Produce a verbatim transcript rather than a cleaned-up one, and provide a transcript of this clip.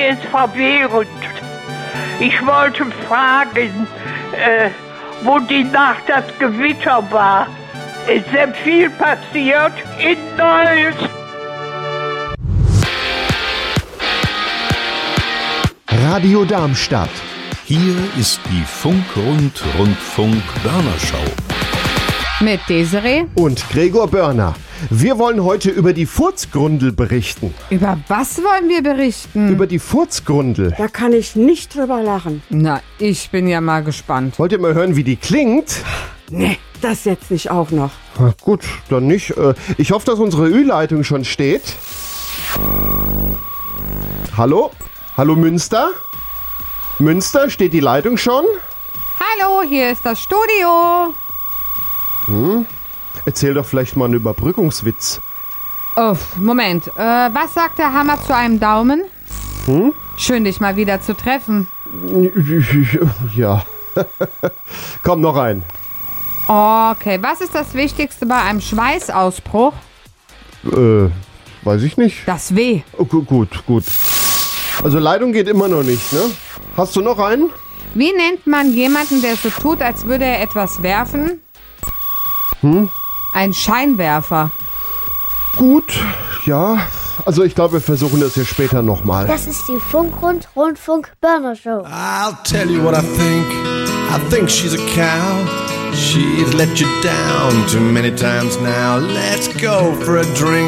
ist verwirrend. Ich wollte fragen, äh, wo die Nacht das Gewitter war. Ist denn viel passiert in Neuss? Radio Darmstadt. Hier ist die Funk-Rund-Rundfunk-Börner-Schau. Mit Desiree Und Gregor Börner. Wir wollen heute über die Furzgrundel berichten. Über was wollen wir berichten? Über die Furzgrundel. Da kann ich nicht drüber lachen. Na, ich bin ja mal gespannt. Wollt ihr mal hören, wie die klingt? Nee, das jetzt nicht auch noch. Na gut, dann nicht. Äh, Ich hoffe, dass unsere Ü-Leitung schon steht. Hallo? Hallo Münster? Münster, steht die Leitung schon? Hallo, hier ist das Studio. Hm? Erzähl doch vielleicht mal einen Überbrückungswitz. Oh, Moment. Äh, was sagt der Hammer zu einem Daumen? Hm? Schön, dich mal wieder zu treffen. Ja. Komm, noch ein. Okay, was ist das Wichtigste bei einem Schweißausbruch? Äh, weiß ich nicht. Das Weh. Oh, gu- gut, gut. Also Leitung geht immer noch nicht, ne? Hast du noch einen? Wie nennt man jemanden, der so tut, als würde er etwas werfen? Hm? Ein Scheinwerfer. Gut, ja. Also ich glaube, wir versuchen das hier später nochmal. Das ist die Funk-Rund-Rundfunk-Börner-Show. I'll tell you what I think. I think she's a cow. She's let you down too many times now. Let's go for a drink.